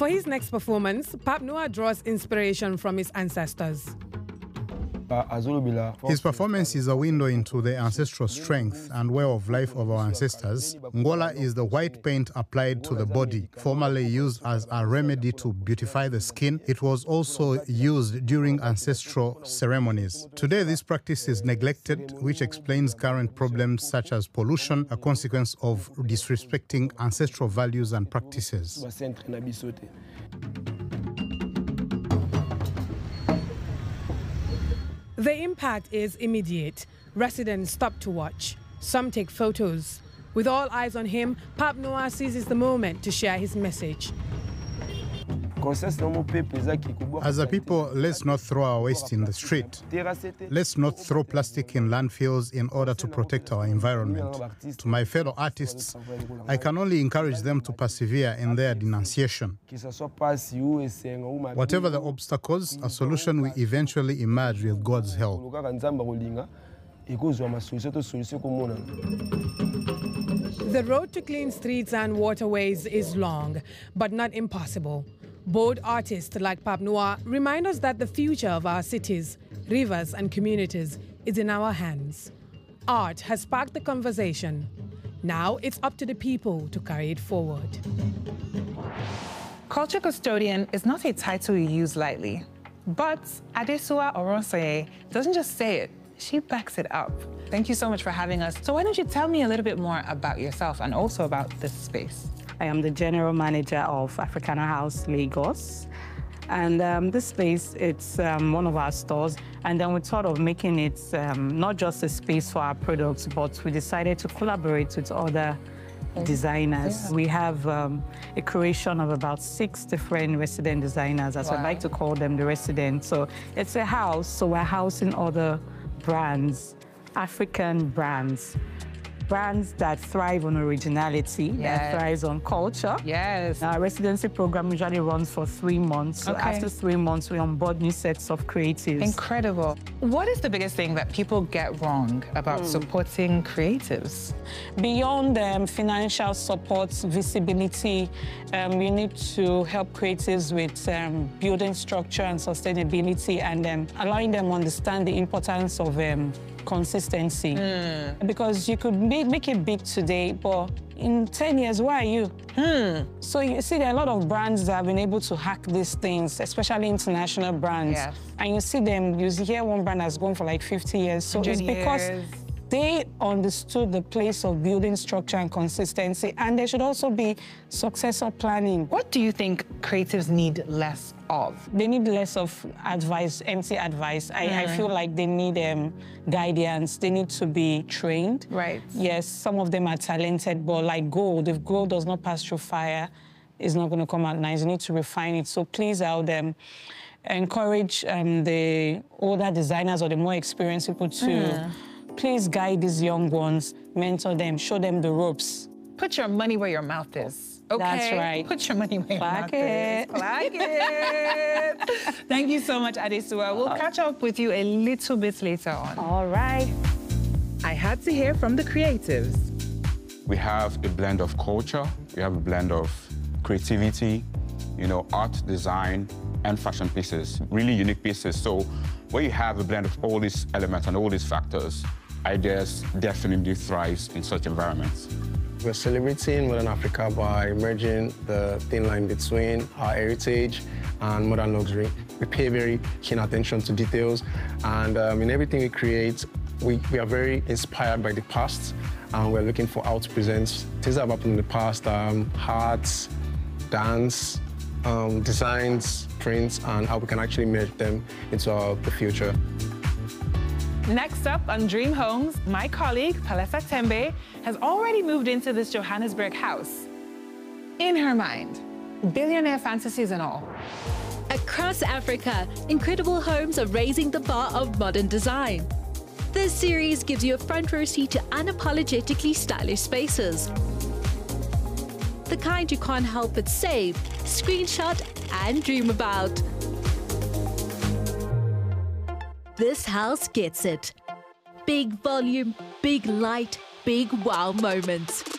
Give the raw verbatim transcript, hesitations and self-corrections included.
For his next performance, Pape Noah draws inspiration from his ancestors. His performance is a window into the ancestral strength and way of life of our ancestors. Ngola is the white paint applied to the body, formerly used as a remedy to beautify the skin. It was also used during ancestral ceremonies. Today, this practice is neglected, which explains current problems such as pollution, a consequence of disrespecting ancestral values and practices. The impact is immediate. Residents stop to watch. Some take photos. With all eyes on him, Pape Noah seizes the moment to share his message. As a people, let's not throw our waste in the street. Let's not throw plastic in landfills in order to protect our environment. To my fellow artists, I can only encourage them to persevere in their denunciation. Whatever the obstacles, a solution will eventually emerge with God's help. The road to clean streets and waterways is long, but not impossible. Bold artists like Pape Noah remind us that the future of our cities, rivers and communities is in our hands. Art has sparked the conversation. Now it's up to the people to carry it forward. Culture custodian is not a title you use lightly, but Adesua Oronsaye doesn't just say it, she backs it up. Thank you so much for having us. So why don't you tell me a little bit more about yourself and also about this space? I am the general manager of Africana House Lagos. And um, this space, it's um, one of our stores. And then we thought of making it um, not just a space for our products, but we decided to collaborate with other designers. Yeah. We have um, a creation of about six different resident designers, as wow. I like to call them, the residents. So it's a house, so we're housing other brands, African brands. Brands that thrive on originality, yes. that thrives on culture. Yes. Our residency program usually runs for three months. So okay. after three months, we onboard new sets of creatives. Incredible. What is the biggest thing that people get wrong about mm. supporting creatives? Beyond um, financial support, visibility, um, you need to help creatives with um, building structure and sustainability and um, allowing them understand the importance of um, consistency. Mm. Because you could make, make it big today, but in ten years, where are you? Hmm. So you see, there are a lot of brands that have been able to hack these things, especially international brands. Yes. And you see them, you hear one brand has gone for like fifty years. So it's because years. They understood the place of building structure and consistency, and there should also be successor planning. What do you think creatives need less of? They need less of advice, empty advice. I, mm. I feel like they need um, guidance. They need to be trained. Right. Yes, some of them are talented, but like gold, if gold does not pass through fire, it's not going to come out nice. You need to refine it. So please, I would um, encourage um, the older designers or the more experienced people to mm. please guide these young ones, mentor them, show them the ropes. Put your money where your mouth is. Okay? That's right. Put your money where Clock your mouth it. is. Clock it. Thank you so much, Adesua. We'll catch up with you a little bit later on. All right. I had to hear from the creatives. We have a blend of culture. We have a blend of creativity, you know, art, design, and fashion pieces, really unique pieces. So where you have a blend of all these elements and all these factors, ideas definitely thrives in such environments. We're celebrating modern Africa by merging the thin line between our heritage and modern luxury. We pay very keen attention to details, and um, in everything we create, we, we are very inspired by the past, and we're looking for how to present things that have happened in the past, um, arts, dance, um, designs, prints, and how we can actually merge them into our, the future. Next up on Dream Homes, my colleague, Palesa Tembe, has already moved into this Johannesburg house. In her mind, billionaire fantasies and all. Across Africa, incredible homes are raising the bar of modern design. This series gives you a front row seat to unapologetically stylish spaces. The kind you can't help but save, screenshot, and dream about. This house gets it. Big volume, big light, big wow moments.